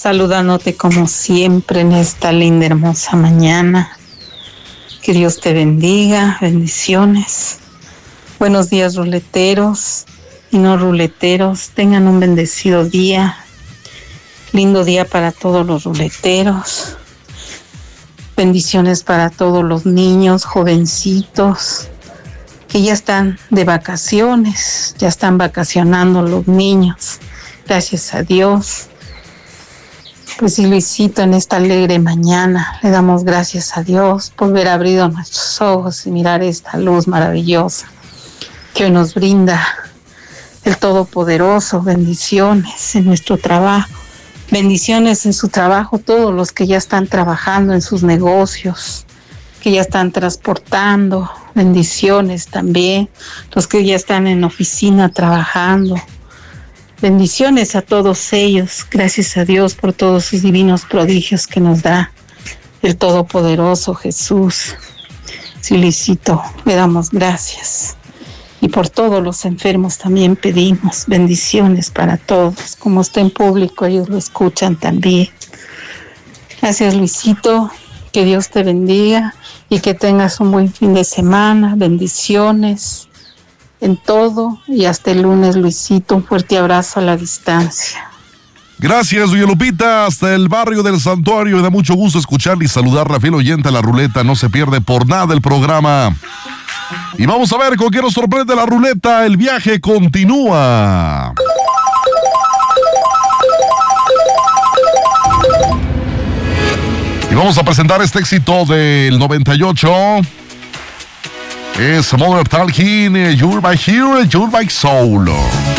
saludándote como siempre en esta linda, hermosa mañana. Que Dios te bendiga, bendiciones. Buenos días, ruleteros y no ruleteros. Tengan un bendecido día. Lindo día para todos los ruleteros. Bendiciones para todos los niños, jovencitos, que ya están de vacaciones, ya están vacacionando los niños. Gracias a Dios. Pues sí, Luisito, en esta alegre mañana le damos gracias a Dios por haber abrido nuestros ojos y mirar esta luz maravillosa que hoy nos brinda el Todopoderoso. Bendiciones en nuestro trabajo, bendiciones en su trabajo, todos los que ya están trabajando en sus negocios, que ya están transportando, bendiciones también, los que ya están en oficina trabajando. Bendiciones a todos ellos, gracias a Dios por todos sus divinos prodigios que nos da el Todopoderoso Jesús. Sí, Luisito, le damos gracias. Y por todos los enfermos también pedimos bendiciones para todos. Como está en público, ellos lo escuchan también. Gracias, Luisito, que Dios te bendiga y que tengas un buen fin de semana. Bendiciones en todo y hasta el lunes, Luisito. Un fuerte abrazo a la distancia. Gracias, doña Lupita, hasta el barrio del Santuario. Me da mucho gusto escucharle y saludarla, fiel oyente a la ruleta. No se pierde por nada el programa. Y vamos a ver con qué nos sorprende la ruleta. El viaje continúa. Y vamos a presentar este éxito del 98. Es Mother Talking, You're My Hero, You're My Soul.